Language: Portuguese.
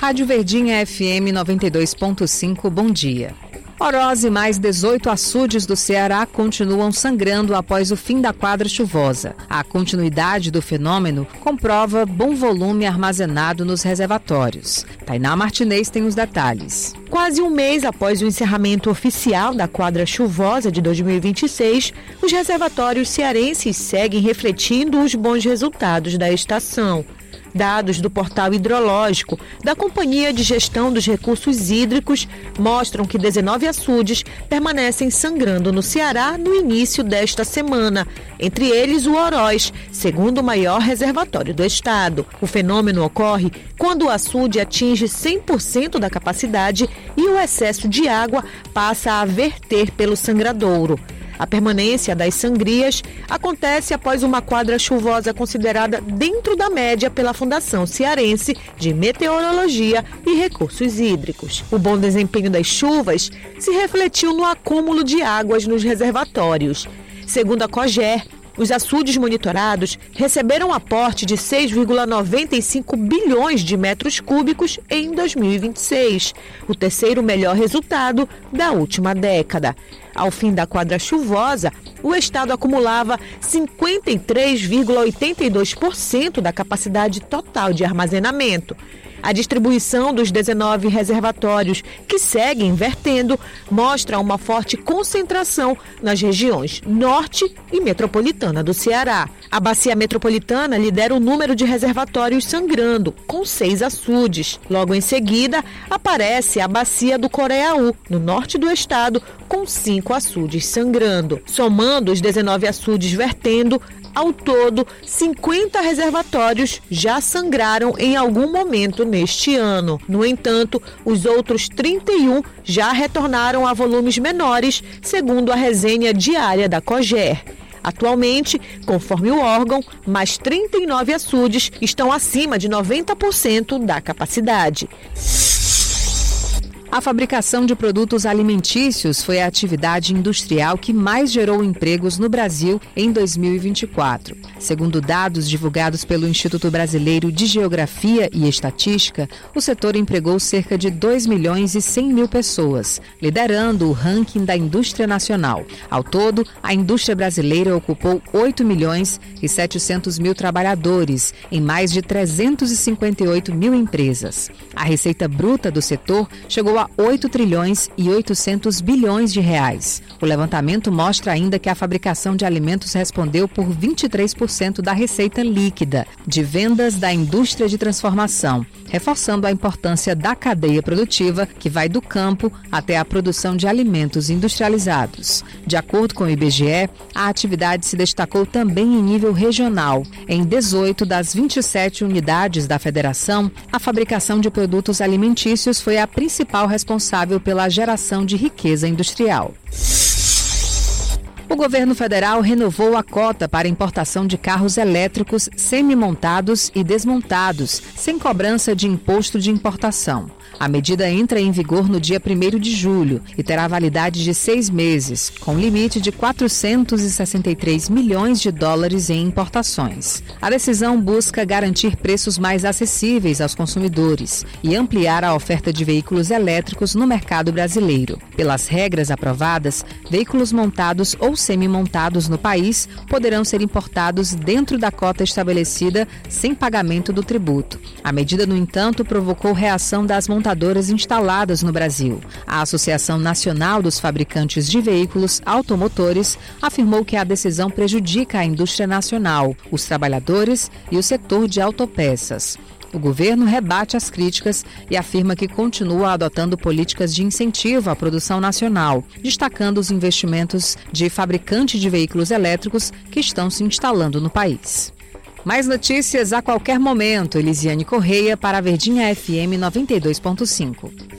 Rádio Verdinha FM 92.5, bom dia. Oroz e mais 18 açudes do Ceará continuam sangrando após o fim da quadra chuvosa. A continuidade do fenômeno comprova bom volume armazenado nos reservatórios. Tainá Martinez tem os detalhes. Quase um mês após o encerramento oficial da quadra chuvosa de 2026, os reservatórios cearenses seguem refletindo os bons resultados da estação. Dados do portal hidrológico da Companhia de Gestão dos Recursos Hídricos mostram que 19 açudes permanecem sangrando no Ceará no início desta semana, entre eles o Oroz, segundo o maior reservatório do estado. O fenômeno ocorre quando o açude atinge 100% da capacidade e o excesso de água passa a verter pelo sangradouro. A permanência das sangrias acontece após uma quadra chuvosa considerada dentro da média pela Fundação Cearense de Meteorologia e Recursos Hídricos. O bom desempenho das chuvas se refletiu no acúmulo de águas nos reservatórios. Segundo a COGER, os açudes monitorados receberam aporte de 6,95 bilhões de metros cúbicos em 2026, o terceiro melhor resultado da última década. Ao fim da quadra chuvosa, o estado acumulava 53,82% da capacidade total de armazenamento. A distribuição dos 19 reservatórios que seguem vertendo mostra uma forte concentração nas regiões norte e metropolitana do Ceará. A bacia metropolitana lidera o número de reservatórios sangrando, com 6 açudes. Logo em seguida, aparece a bacia do Coreaú, no norte do estado, com 5 açudes sangrando. Somando os 19 açudes vertendo, ao todo, 50 reservatórios já sangraram em algum momento neste ano. No entanto, os outros 31 já retornaram a volumes menores, segundo a resenha diária da COGER. Atualmente, conforme o órgão, mais 39 açudes estão acima de 90% da capacidade. A fabricação de produtos alimentícios foi a atividade industrial que mais gerou empregos no Brasil em 2024. Segundo dados divulgados pelo Instituto Brasileiro de Geografia e Estatística, o setor empregou cerca de 2 milhões e 100 mil pessoas, liderando o ranking da indústria nacional. Ao todo, a indústria brasileira ocupou 8 milhões e 700 mil trabalhadores em mais de 358 mil empresas. A receita bruta do setor chegou a 8 trilhões e 800 bilhões de reais. O levantamento mostra ainda que a fabricação de alimentos respondeu por 23% da receita líquida de vendas da indústria de transformação, reforçando a importância da cadeia produtiva que vai do campo até a produção de alimentos industrializados. De acordo com o IBGE, a atividade se destacou também em nível regional. Em 18 das 27 unidades da federação, a fabricação de produtos alimentícios foi a principal responsável pela geração de riqueza industrial. O governo federal renovou a cota para importação de carros elétricos semi-montados e desmontados, sem cobrança de imposto de importação. A medida entra em vigor no dia 1º de julho e terá validade de 6 meses, com limite de 463 milhões de dólares em importações. A decisão busca garantir preços mais acessíveis aos consumidores e ampliar a oferta de veículos elétricos no mercado brasileiro. Pelas regras aprovadas, veículos montados ou semi-montados no país poderão ser importados dentro da cota estabelecida sem pagamento do tributo. A medida, no entanto, provocou reação das montadoras instaladas no Brasil. A Associação Nacional dos Fabricantes de Veículos Automotores afirmou que a decisão prejudica a indústria nacional, os trabalhadores e o setor de autopeças. O governo rebate as críticas e afirma que continua adotando políticas de incentivo à produção nacional, destacando os investimentos de fabricantes de veículos elétricos que estão se instalando no país. Mais notícias a qualquer momento. Elisiane Correia para a Verdinha FM 92.5.